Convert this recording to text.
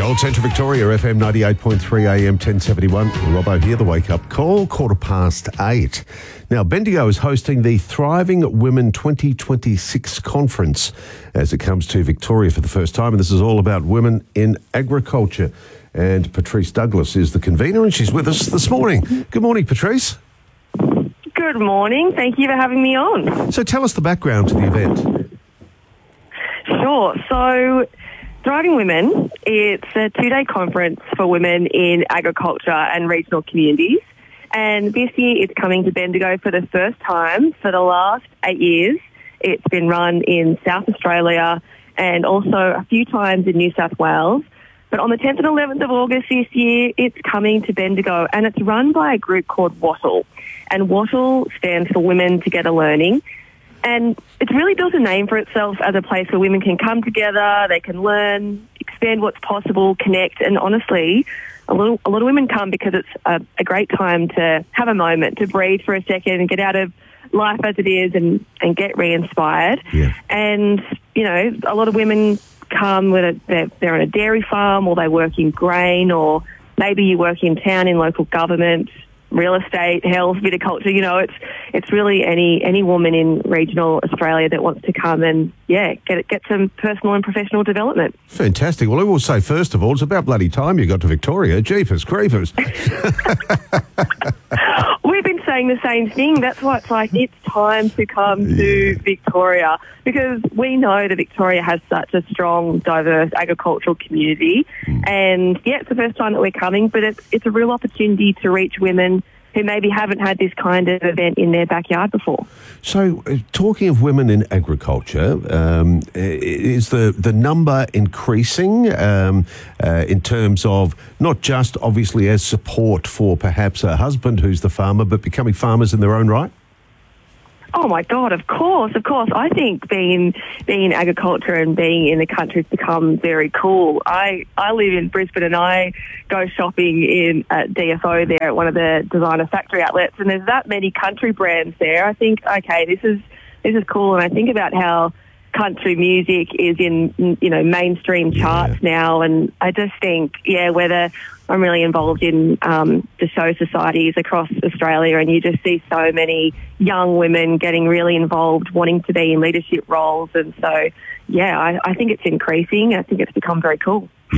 Old Central Victoria, FM 98.3 AM 1071. Robbo here, the wake-up call, 8:15. Now, Bendigo is hosting the Thriving Women 2026 conference as it comes to Victoria for the first time, and this is all about women in agriculture. And Patrice Douglas is the convener, and she's with us this morning. Good morning, Patrice. Good morning. Thank you for having me on. So tell us the background to the event. Sure. So Thriving Women, it's a 2-day conference for women in agriculture and regional communities. And this year it's coming to Bendigo for the first time. For the last 8 years, it's been run in South Australia and also a few times in New South Wales. But on the 10th and 11th of August this year, it's coming to Bendigo, and it's run by a group called Wattle. And Wattle stands for Women Together Learning. And it's really built a name for itself as a place where women can come together, they can learn, expand what's possible, connect. And honestly, a lot of women come because it's a great time to have a moment, to breathe for a second and get out of life as it is and get re-inspired. Yeah. And, you know, a lot of women come with they're on a dairy farm, or they work in grain, or maybe you work in town in local government, real estate, health, viticulture. You know, it's really any woman in regional Australia that wants to come and get some personal and professional development. Fantastic. Well, I will say, first of all, it's about bloody time you got to Victoria. Jeepers creepers. We've been saying the same thing. That's why it's like it's time to come to Victoria, because we know that Victoria has such a strong, diverse agricultural community. And it's the first time that we're coming, but it's a real opportunity to reach women who maybe haven't had this kind of event in their backyard before. So, talking of women in agriculture, is the number increasing in terms of not just obviously as support for perhaps a husband who's the farmer, but becoming farmers in their own right? Oh my God, of course. I think being in agriculture and being in the country has become very cool. I live in Brisbane and I go shopping at DFO there at one of the designer factory outlets, and there's that many country brands there. I think, okay, this is cool. And I think about how country music is in, mainstream charts now, and I just think, whether I'm really involved in the show societies across Australia, and you just see so many young women getting really involved, wanting to be in leadership roles. And so, I think it's increasing. I think it's become very cool.